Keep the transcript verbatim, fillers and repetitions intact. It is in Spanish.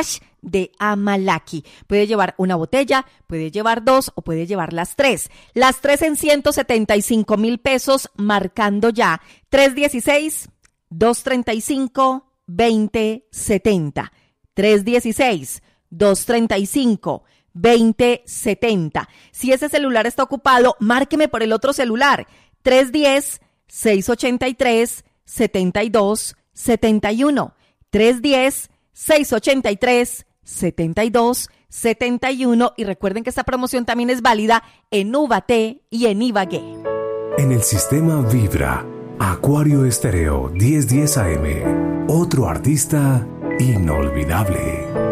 flash de Amalaki. Puede llevar una botella, puede llevar dos o puede llevar las tres. Las tres en ciento setenta y cinco mil pesos, marcando ya tres uno seis, dos tres cinco, dos cero siete cero. tres uno seis, dos tres cinco, dos cero siete cero. Si ese celular está ocupado, márqueme por el otro celular. tres uno cero, seis ocho tres, siete dos siete uno. tres uno cero, seis ocho tres, siete dos siete uno. Y recuerden que esta promoción también es válida en Ubaté y en Ibagué. En el sistema Vibra, Acuario Estéreo diez diez A M. Otro artista inolvidable.